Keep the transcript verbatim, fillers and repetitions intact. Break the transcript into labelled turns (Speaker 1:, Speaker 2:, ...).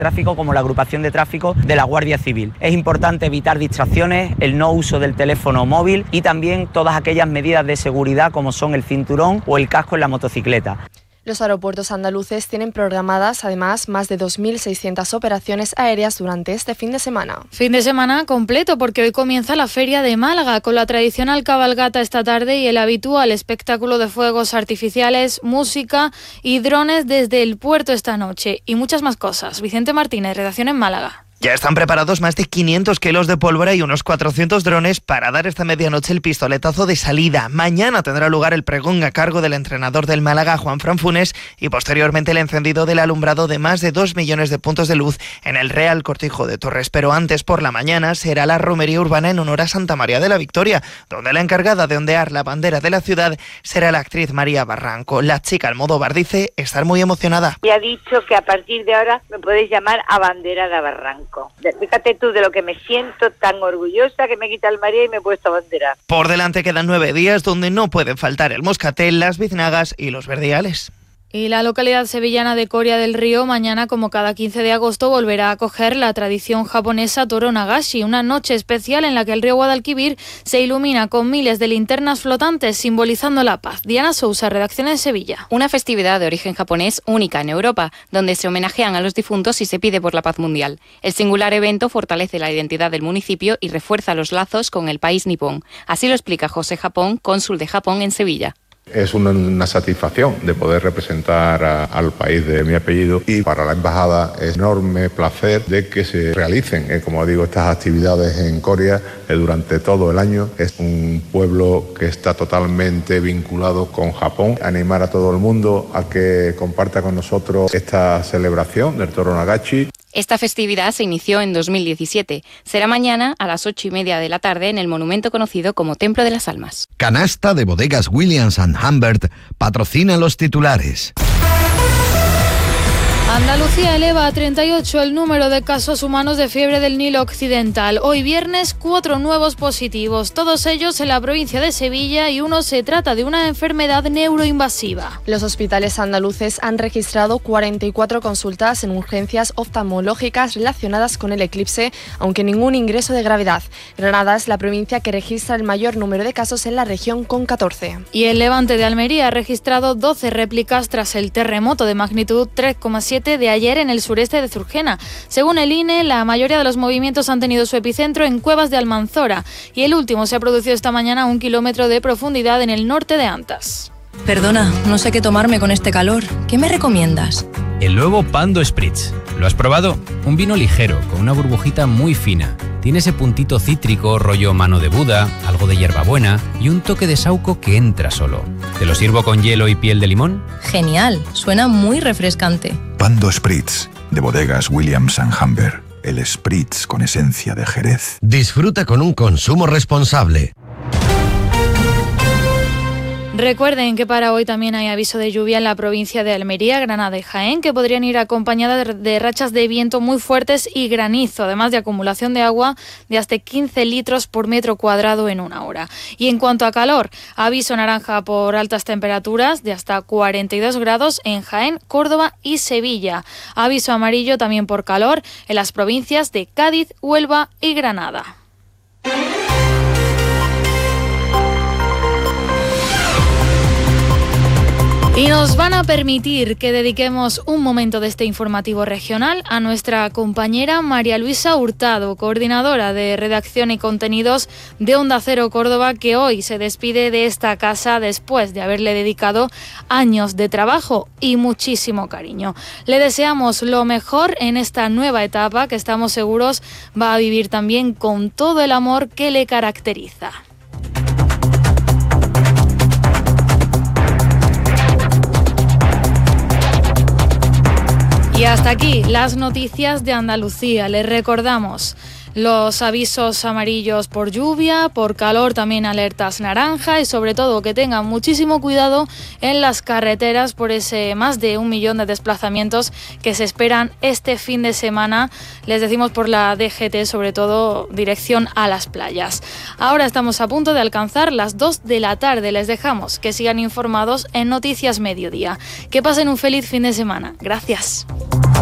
Speaker 1: tráfico como la agrupación de tráfico de la Guardia Civil. Es importante evitar distracciones, el no uso del teléfono móvil y también todas aquellas medidas de seguridad como son el cinturón o el casco en la motocicleta.
Speaker 2: Los aeropuertos andaluces tienen programadas además más de dos mil seiscientas operaciones aéreas durante este fin de semana.
Speaker 3: Fin de semana completo porque hoy comienza la Feria de Málaga con la tradicional cabalgata esta tarde y el habitual espectáculo de fuegos artificiales, música y drones desde el puerto esta noche y muchas más cosas. Vicente Martínez, redacción en Málaga.
Speaker 4: Ya están preparados más de quinientos kilos de pólvora y unos cuatrocientos drones para dar esta medianoche el pistoletazo de salida. Mañana tendrá lugar el pregón a cargo del entrenador del Málaga, Juanfran Funes, y posteriormente el encendido del alumbrado de más de dos millones de puntos de luz en el Real Cortijo de Torres. Pero antes, por la mañana, será la romería urbana en honor a Santa María de la Victoria, donde la encargada de ondear la bandera de la ciudad será la actriz María Barranco. La chica Almodóvar dice estar muy emocionada.
Speaker 5: Y ha dicho que a partir de ahora me podéis llamar abanderada Barranco. Fíjate tú de lo que me siento tan orgullosa que me quita el María y me he puesto bandera.
Speaker 4: Por delante quedan nueve días donde no pueden faltar el moscatel, las biznagas y los verdiales.
Speaker 3: Y la localidad sevillana de Coria del Río mañana, como cada quince de agosto, volverá a acoger la tradición japonesa Toro Nagashi, una noche especial en la que el río Guadalquivir se ilumina con miles de linternas flotantes simbolizando la paz. Diana Sousa, redacción en Sevilla.
Speaker 6: Una festividad de origen japonés única en Europa, donde se homenajean a los difuntos y se pide por la paz mundial. El singular evento fortalece la identidad del municipio y refuerza los lazos con el país nipón. Así lo explica José Japón, cónsul de Japón en Sevilla.
Speaker 7: Es una, una satisfacción de poder representar a, al país de mi apellido y para la embajada es enorme placer de que se realicen, eh, como digo, estas actividades en Coria eh, durante todo el año. Es un pueblo que está totalmente vinculado con Japón. Animar a todo el mundo a que comparta con nosotros esta celebración del Toro Nagashi.
Speaker 6: Esta festividad se inició en dos mil diecisiete. Será mañana a las ocho y media de la tarde en el monumento conocido como Templo de las Almas.
Speaker 8: Canasta de bodegas Williams and Humbert patrocina los titulares.
Speaker 3: Andalucía eleva a treinta y ocho el número de casos humanos de fiebre del Nilo Occidental. Hoy viernes, cuatro nuevos positivos, todos ellos en la provincia de Sevilla y uno se trata de una enfermedad neuroinvasiva.
Speaker 2: Los hospitales andaluces han registrado cuarenta y cuatro consultas en urgencias oftalmológicas relacionadas con el eclipse, aunque ningún ingreso de gravedad. Granada es la provincia que registra el mayor número de casos en la región con catorce.
Speaker 3: Y el Levante de Almería ha registrado doce réplicas tras el terremoto de magnitud tres coma siete de ayer en el sureste de Zurgena. Según el I N E, la mayoría de los movimientos han tenido su epicentro en Cuevas de Almanzora y el último se ha producido esta mañana a un kilómetro de profundidad en el norte de Antas.
Speaker 9: Perdona, no sé qué tomarme con este calor. ¿Qué me recomiendas?
Speaker 10: El nuevo Pando Spritz. ¿Lo has probado? Un vino ligero, con una burbujita muy fina. Tiene ese puntito cítrico, rollo mano de Buda, algo de hierbabuena y un toque de saúco que entra solo. ¿Te lo sirvo con hielo y piel de limón?
Speaker 9: Genial, suena muy refrescante.
Speaker 8: Pando Spritz, de bodegas Williams and Humbert. El Spritz con esencia de Jerez. Disfruta con un consumo responsable.
Speaker 3: Recuerden que para hoy también hay aviso de lluvia en la provincia de Almería, Granada y Jaén, que podrían ir acompañadas de rachas de viento muy fuertes y granizo, además de acumulación de agua de hasta quince litros por metro cuadrado en una hora. Y en cuanto a calor, aviso naranja por altas temperaturas de hasta cuarenta y dos grados en Jaén, Córdoba y Sevilla. Aviso amarillo también por calor en las provincias de Cádiz, Huelva y Granada. Y nos van a permitir que dediquemos un momento de este informativo regional a nuestra compañera María Luisa Hurtado, coordinadora de redacción y contenidos de Onda Cero Córdoba, que hoy se despide de esta casa después de haberle dedicado años de trabajo y muchísimo cariño. Le deseamos lo mejor en esta nueva etapa que estamos seguros va a vivir también con todo el amor que le caracteriza. Y hasta aquí las noticias de Andalucía. Les recordamos los avisos amarillos por lluvia, por calor también alertas naranja y sobre todo que tengan muchísimo cuidado en las carreteras por ese más de un millón de desplazamientos que se esperan este fin de semana. Les decimos por la D G T, sobre todo dirección a las playas. Ahora estamos a punto de alcanzar las dos de la tarde. Les dejamos que sigan informados en Noticias Mediodía. Que pasen un feliz fin de semana. Gracias.